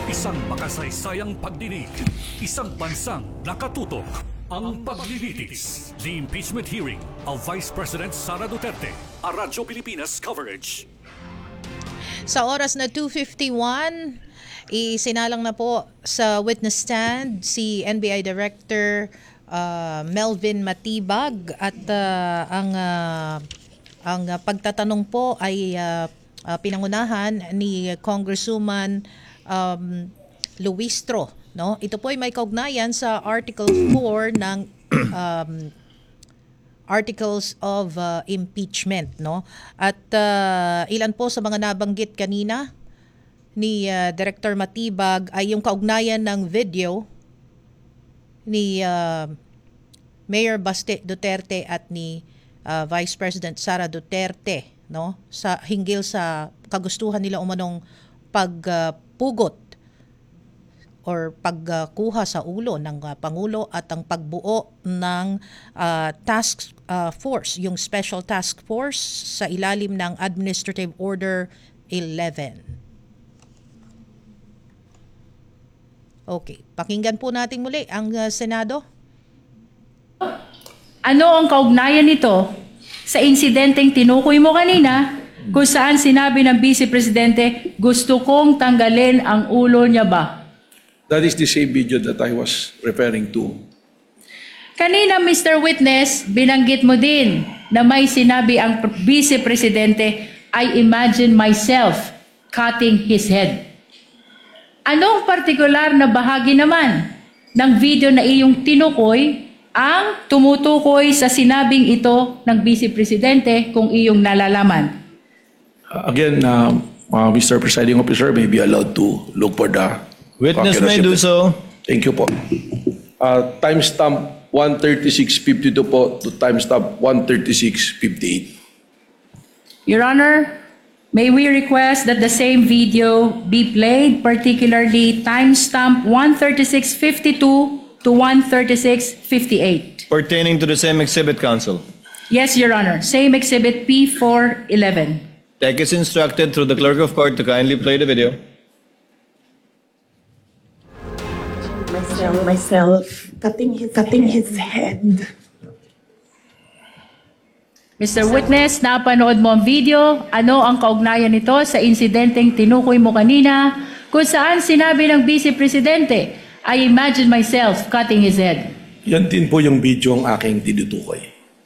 Isang makasaysayang pagdinig, isang bansang nakatutok. Ang paglilitis, the impeachment hearing of Vice President Sara Duterte, a Radyo Pilipinas coverage. Sa oras na 2:51, isinalang na po sa witness stand si NBI Director Melvin Matibag at ang pagtatanong po ay pinangunahan ni Congresswoman Luistro. No? Ito po ay may kaugnayan sa Article 4 ng Articles of Impeachment. No? At ilan po sa mga nabanggit kanina ni Director Matibag ay yung kaugnayan ng video ni Mayor Baste Duterte at ni Vice President Sara Duterte, no? Sa hinggil sa kagustuhan nila umanong pagpugot or pagkuha sa ulo ng Pangulo at ang pagbuo ng task force, yung special task force sa ilalim ng Administrative Order 11. Okay, pakinggan po natin muli ang Senado. Ano ang kaugnayan nito sa insidenteng tinukoy mo kanina kung saan sinabi ng Vice Presidente, gusto kong tanggalin ang ulo niya ba? That is the same video that I was referring to. Kanina, Mr. Witness, binanggit mo din na may sinabi ang Vice Presidente, I imagine myself cutting his head. Anong partikular na bahagi naman ng video na iyong tinukoy ang tumutukoy sa sinabing ito ng Vice Presidente kung iyong nalalaman? Again, Mr. Presiding Officer may be allowed to look for the witness may do so. Thank you po. Timestamp 136.52 po to timestamp 136.58. Your Honor, may we request that the same video be played, particularly timestamp 136.52 to 136.58. Pertaining to the same exhibit, Counsel. Yes, Your Honor. Same exhibit P411. Tech is instructed through the Clerk of Court to kindly play the video. Myself cutting his head. Mr. Witness, napanood mo ang video. Ano ang kaugnayan nito sa insidenteng tinukoy mo kanina kung saan sinabi ng Vice Presidente, I imagine myself cutting his head? Yan din po yung video ang aking tinutukoy.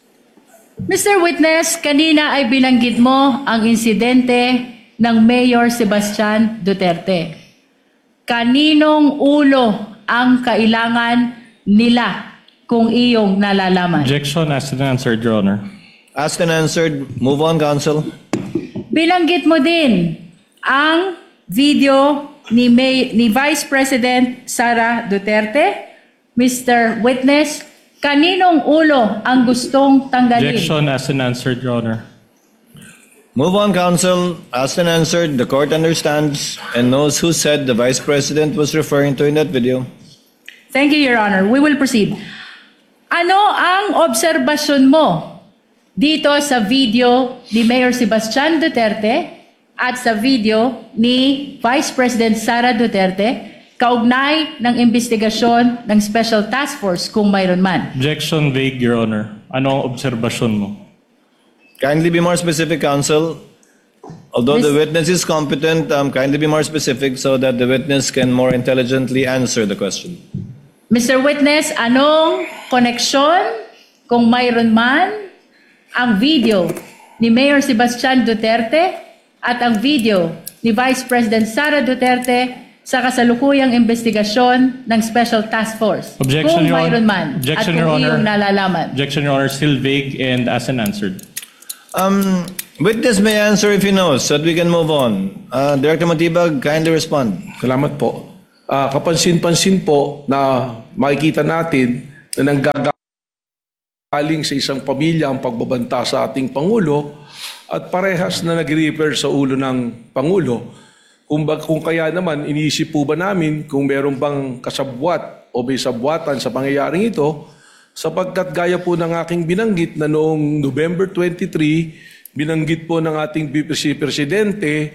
Mr. Witness, kanina ay binanggit mo ang insidente ng Mayor Sebastian Duterte. Kaninong ulo ang kailangan nila kung iyong nalalaman? Objection, asked and answered, Your Honor. Asked and answered. Move on, Counsel. Binanggit mo din ang video ni Vice President Sara Duterte. Mr. Witness, kaninong ulo ang gustong tanggalin? Objection, asked and answered, Your Honor. Move on, Counsel. Asked and answered. The Court understands and knows who said the Vice President was referring to in that video. Thank you, Your Honor. We will proceed. Ano ang obserbasyon mo dito sa video ni Mayor Sebastian Duterte at sa video ni Vice President Sara Duterte kaugnay ng investigasyon ng Special Task Force kung mayroon man? Objection, vague, Your Honor. Ano ang obserbasyon mo? Kindly be more specific, Counsel. Although the witness is competent, kindly be more specific so that the witness can more intelligently answer the question. Mr. Witness, anong koneksyon, kung mayroon man, ang video ni Mayor Sebastian Duterte at ang video ni Vice President Sara Duterte sa kasalukuyang investigasyon ng Special Task Force? Objection, kung Your mayroon Honor. man Objection, at Your kung Honor. iyong nalalaman? Objection, Your Honor. Still vague and asked and answered. Witness may answer if he knows so that we can move on. Director Matibag, kindly respond. Salamat po. Kapansin-pansin po na makikita natin na nanggagaling sa isang pamilya ang pagbabanta sa ating Pangulo at parehas na nag-refer sa ulo ng Pangulo. Kung kaya naman, iniisip po ba namin kung meron bang kasabwat o may sabwatan sa pangyayaring ito, sapagkat gaya po ng aking binanggit na noong November 23, binanggit po ng ating Vice Presidente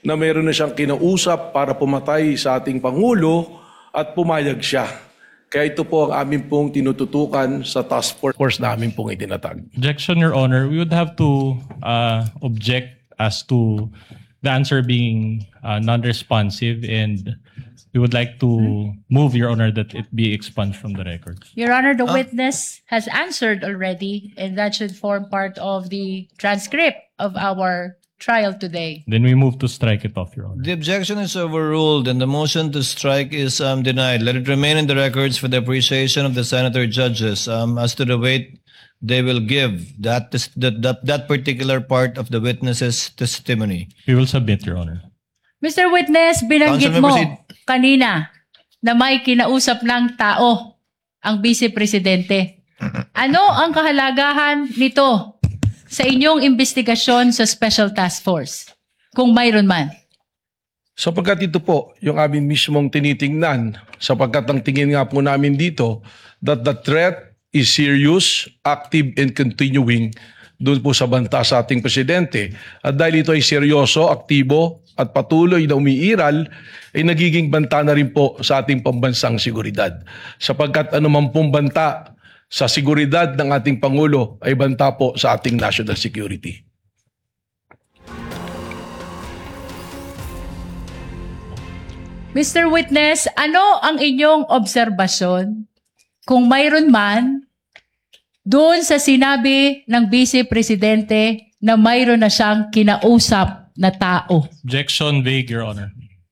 na mayroon na siyang kinausap para pumatay sa ating Pangulo at pumayag siya. Kaya ito po ang amin pong tinututukan sa task force na amin pong itinatag. Objection, Your Honor. We would have to object as to the answer being non-responsive, and we would like to move, Your Honor, that it be expunged from the record. Your Honor, the witness has answered already, and that should form part of the transcript of our trial today. Then we move to strike it off, Your Honor. The objection is overruled and the motion to strike is denied. Let it remain in the records for the appreciation of the senator judges as to the weight they will give that particular part of the witness's testimony. We will submit, Your Honor. Mr. Witness, binanggit Councilman, mo proceed. kanina na may kinausap ng tao ang Vice Presidente. Ano ang kahalagahan nito sa inyong investigasyon sa Special Task Force, kung mayroon man? Sapagkat ito po yung amin mismong tinitingnan, sapagkat ang tingin nga po namin dito that the threat is serious, active, and continuing doon po sa banta sa ating presidente. At dahil ito ay seryoso, aktibo, at patuloy na umiiral, ay nagiging banta na rin po sa ating pambansang seguridad. Sapagkat anuman pong banta sa seguridad ng ating Pangulo ay banta po sa ating national security. Mr. Witness, ano ang inyong obserbasyon, kung mayroon man, doon sa sinabi ng Vice Presidente na mayroon na siyang kinausap na tao? Objection, vague, Your Honor.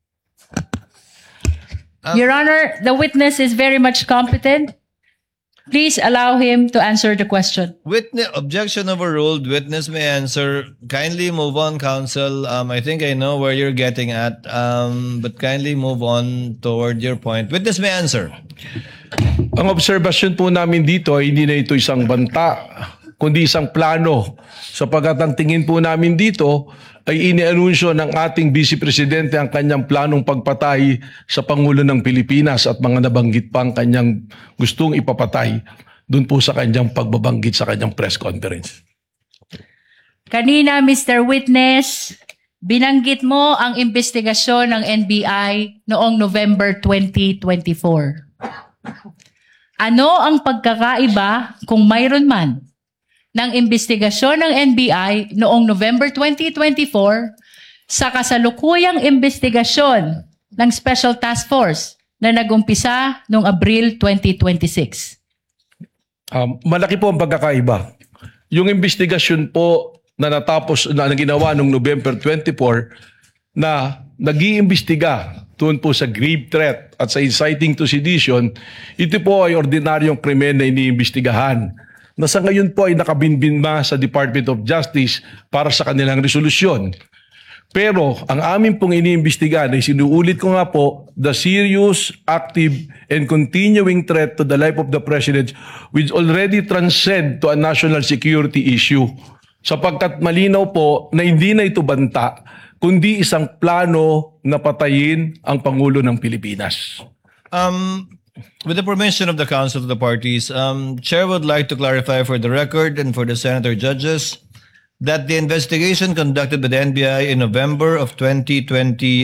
Your Honor, the witness is very much competent. Please allow him to answer the question. Objection overruled. Witness may answer. Kindly move on, counsel. I think I know where you're getting at, but kindly move on toward your point. Witness may answer. Ang obserbasyon po namin dito ay hindi na ito isang banta, kundi isang plano. Sapagkat ang tingin po namin dito ay inianunsyo ng ating Vice Presidente ang kanyang planong pagpatay sa Pangulo ng Pilipinas at mga nabanggit pa ang kanyang gustong ipapatay doon po sa kanyang pagbabanggit sa kanyang press conference. Kanina, Mr. Witness, binanggit mo ang investigasyon ng NBI noong November 2024. Ano ang pagkakaiba, kung mayroon man, ng investigasyon ng NBI noong November 2024 sa kasalukuyang investigasyon ng Special Task Force na nagumpisa noong Abril 2026? Malaki po ang pagkakaiba. Yung investigasyon po na natapos na ginawa noong November 24 na nag-iimbestiga doon po sa grave threat at sa inciting to sedition, ito po ay ordinaryong krimen na iniimbestigahan na sa ngayon po ay nakabinbinma sa Department of Justice para sa kanilang resolusyon. Pero ang amin pong iniimbestigahan ay sinuulit ko nga po, the serious, active, and continuing threat to the life of the President which already transcend to a national security issue. Sapagkat malinaw po na hindi na ito banta, kundi isang plano na patayin ang Pangulo ng Pilipinas. With the permission of the Council of the Parties, Chair would like to clarify for the record and for the senator judges that the investigation conducted by the NBI in November of 2025,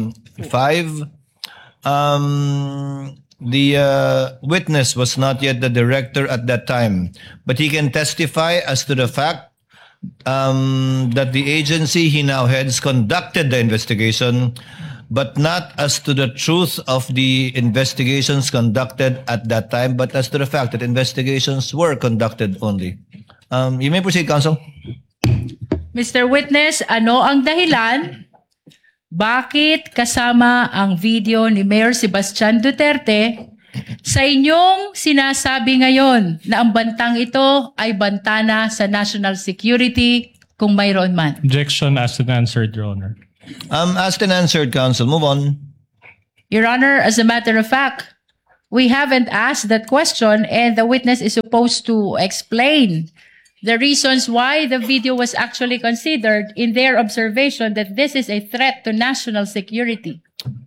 the witness was not yet the director at that time, but he can testify as to the fact that the agency he now heads conducted the investigation, but not as to the truth of the investigations conducted at that time, but as to the fact that investigations were conducted only. You may proceed, Counsel. Mr. Witness, ano ang dahilan? Bakit kasama ang video ni Mayor Sebastian Duterte sa inyong sinasabi ngayon na ang bantang ito ay banta na sa national security, kung mayroon man? Objection, asked and answered, Your Honor. Asked and answered, Counsel. Move on. Your Honor, as a matter of fact, we haven't asked that question, and the witness is supposed to explain the reasons why the video was actually considered in their observation that this is a threat to national security.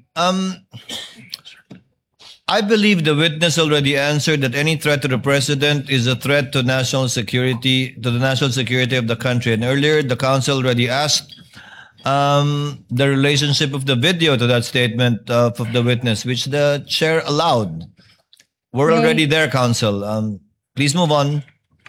I believe the witness already answered that any threat to the president is a threat to national security, to the national security of the country. And earlier, the counsel already asked the relationship of the video to that statement of the witness, which the chair allowed. We're already there, counsel. Please move on.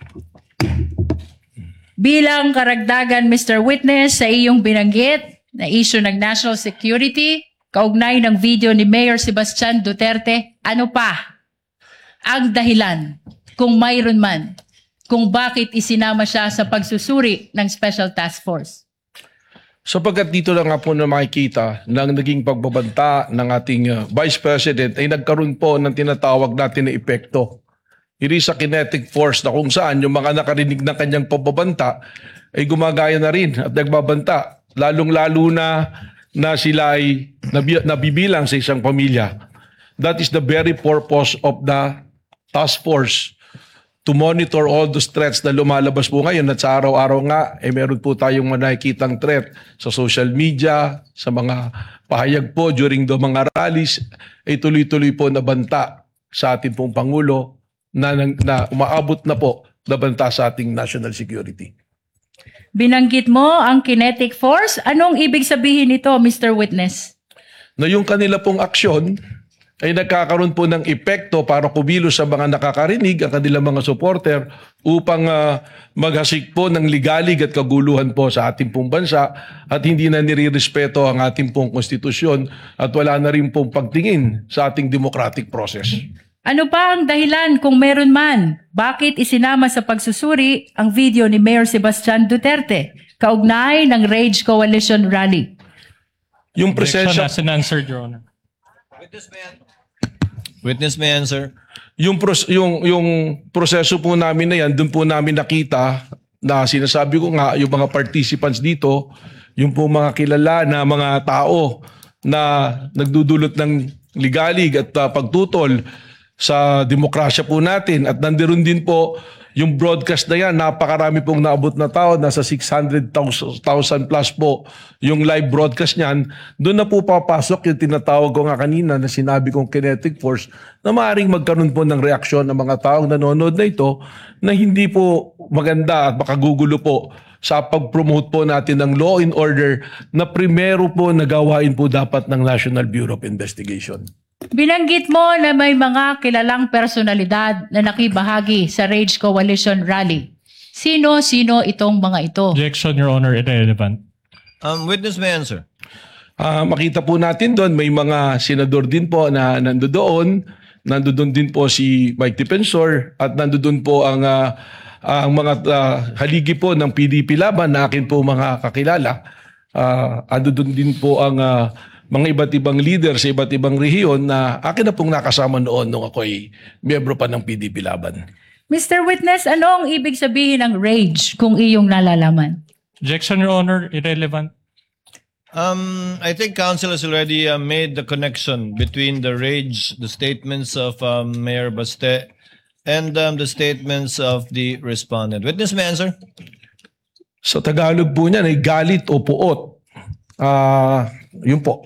Bilang karagdagan, Mr. Witness, sa iyong binanggit na issue ng national security, kaugnay ng video ni Mayor Sebastian Duterte, ano pa ang dahilan, kung mayroon man, kung bakit isinama siya sa pagsusuri ng Special Task Force? Sapagkat dito lang nga po na makikita na ang naging pagbabanta ng ating Vice President ay nagkaroon po ng tinatawag natin na epekto. It is a kinetic force na kung saan yung mga nakarinig ng kanyang pagbabanta ay gumagaya na rin at nagbabanta. Lalong-lalo na sila ay nabibilang sa isang pamilya. That is the very purpose of the task force, to monitor all those threats na lumalabas po ngayon. At sa araw-araw nga, meron po tayong nakikitang threat sa social media, sa mga pahayag po during the mga rallies, ay tuloy-tuloy po nabanta sa ating pong Pangulo na umaabot na po na banta sa ating national security. Binanggit mo ang kinetic force. Anong ibig sabihin nito, Mr. Witness? Na yung kanila pong aksyon ay nagkakaroon po ng epekto para kumilos sa mga nakakarinig, ang kanilang mga supporter, upang maghasik po ng ligalig at kaguluhan po sa ating pong bansa at hindi na nirirespeto ang ating pong konstitusyon at wala na rin pong pagtingin sa ating democratic process. Ano pa ang dahilan, kung meron man, bakit isinama sa pagsusuri ang video ni Mayor Sebastian Duterte kaugnay ng Rage Coalition Rally? Yung Objection presensya, as an answer, Your Honor. Witness may answer. yung proseso po namin na yan, doon po namin nakita na sinasabi ko nga, yung mga participants dito, yung po mga kilala na mga tao na nagdudulot ng ligalig at pagtutol sa demokrasya po natin. At nandiron din po yung broadcast na yan, napakarami pong naabot na tao, nasa 600,000 plus po yung live broadcast niyan. Doon na po papasok yung tinatawag ko nga kanina na sinabi kong kinetic force na maaaring magkaroon po ng reaksyon ng mga taong nanonood na ito na hindi po maganda at makagugulo po sa pag-promote po natin ng law and order na primero po nagawain po dapat ng National Bureau of Investigation. Binanggit mo na may mga kilalang personalidad na nakibahagi sa Rage Coalition Rally. Sino-sino itong mga ito? Objection, Your Honor, irrelevant. Witness may answer. Makita po natin doon, may mga senador din po na nandoon. Nandoon din po si Mike Defensor at nandoon po ang mga haligi po ng PDP Laban na akin po mga kakilala. Nandoon din po ang mga iba't ibang leader sa iba't ibang rehiyon na akin na pong nakasama noon nung ako ay miyembro pa ng PDP Laban. Mr. Witness, ano ang ibig sabihin ng rage kung iyong nalalaman? Objection, Your Honor, irrelevant. I think counsel has already made the connection between the rage, the statements of Mayor Baste, and the statements of the respondent. Witness may answer. Sa Tagalog po niyan ay galit o puot. Yun po.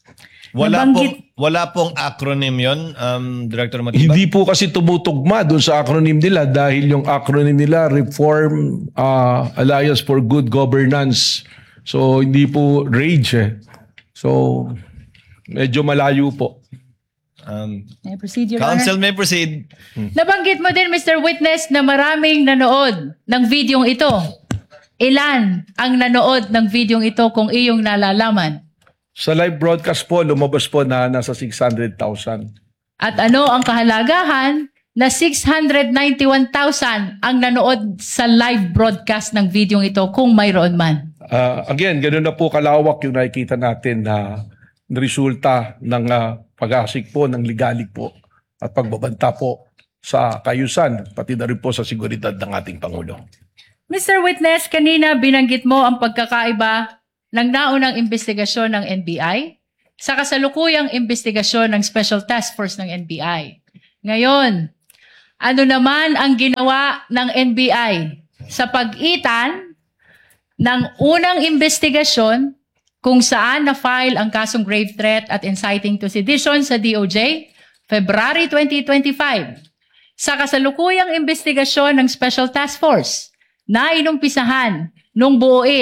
Wala pong acronym yon, Director Matiba? Hindi po kasi tumutugma doon sa acronym nila dahil yung acronym nila Reform Alliance for Good Governance. So hindi po RAGE eh. So medyo malayo po. May proceed, Your Counsel Honor. may proceed. Nabanggit mo din, Mr. Witness, na maraming nanood ng videong ito. Ilan ang nanood ng videong ito kung iyong nalalaman? Sa live broadcast po, lumabas po na nasa 600,000. At ano ang kahalagahan na 691,000 ang nanood sa live broadcast ng videong ito kung mayroon man? Again, ganoon na po kalawak yung nakikita natin na resulta ng pag-asik po ng ligalig po at pagbabanta po sa kayusan, pati na rin po sa seguridad ng ating Pangulo. Mr. Witness, kanina binanggit mo ang pagkakaiba ng naunang investigasyon ng NBI sa kasalukuyang investigasyon ng Special Task Force ng NBI. Ngayon, ano naman ang ginawa ng NBI sa pagitan ng unang investigasyon kung saan na-file ang kasong grave threat at inciting to sedition sa DOJ, February 2025, sa kasalukuyang investigasyon ng Special Task Force na inumpisahan nung buuin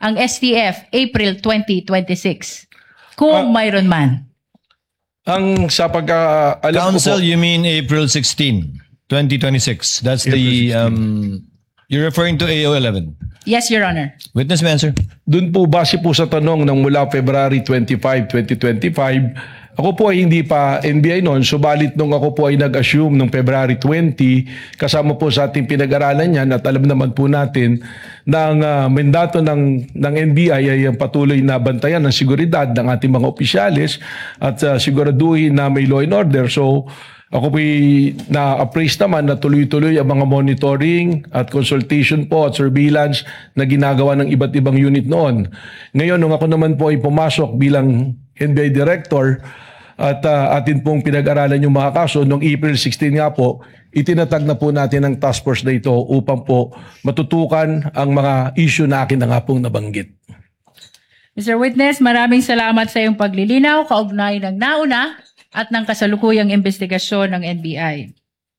ang STF April 2026? Kung mayroon man. Ang sa pagka-alam ko Counsel, po, you mean April 16, 2026. That's the, you're referring to AO 11. Yes, Your Honor. Witness may answer. dun po base po sa tanong ng mula February 25, 2025, ako po ay hindi pa NBI noon, subalit nung ako po ay nag-assume nung February 20, kasama po sa ating pinag-aralan yan at alam naman po natin na ang mandato ng NBI ay ang patuloy na bantayan ng seguridad ng ating mga opisyalis at siguraduhin na may law and order. So ako po na-appraise naman na tuloy-tuloy ang mga monitoring at consultation po at surveillance na ginagawa ng iba't ibang unit noon. Ngayon, nung ako naman po ay pumasok bilang NBI Director at atin pong pinag-aralan yung mga kaso, noong April 16 nga po, itinatag na po natin ang task force na ito upang po matutukan ang mga issue na akin na nga pong nabanggit. Mr. Witness, maraming salamat sa iyong paglilinaw, kaugnay ng nauna at ng kasalukuyang investigasyon ng NBI.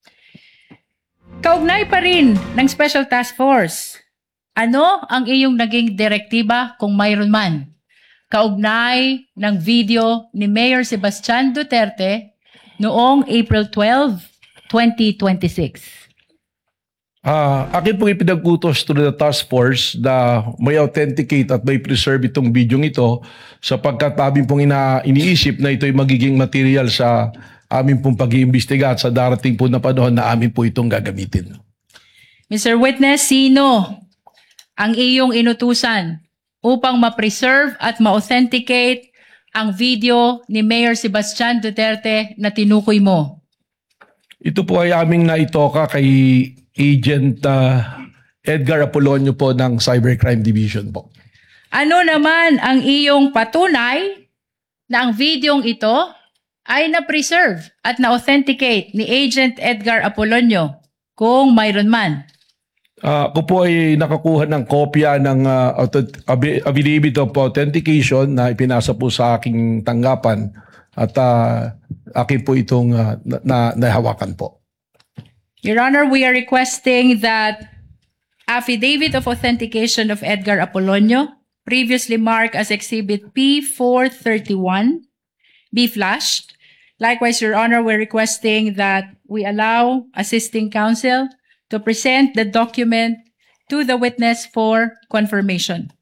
Kaugnay pa rin ng Special Task Force, ano ang iyong naging direktiba kung mayroon man? Kaugnay ng video ni Mayor Sebastian Duterte noong April 12, 2026. Akin pong ipinag-utos through the task force na may authenticate at may preserve itong video ito sapagkat amin pong iniisip na ito'y magiging material sa amin pong pag-iimbestiga at sa darating po na panahon na amin po itong gagamitin. Mr. Witness, sino ang iyong inutusan upang ma-preserve at ma-authenticate ang video ni Mayor Sebastian Duterte na tinukoy mo? Ito po ay aming naitoka kay Agent Edgar Apolonio po ng Cybercrime Division po. Ano naman ang iyong patunay na ang videong ito ay na-preserve at na-authenticate ni Agent Edgar Apolonio kung mayroon man? Ako po ay nakakuha ng kopya ng affidavit of authentication na ipinasa po sa aking tanggapan at akin po itong nahawakan po. Your Honor, we are requesting that affidavit of authentication of Edgar Apolonio, previously marked as Exhibit P431, be flashed. Likewise, Your Honor, we're requesting that we allow assisting counsel to present the document to the witness for confirmation.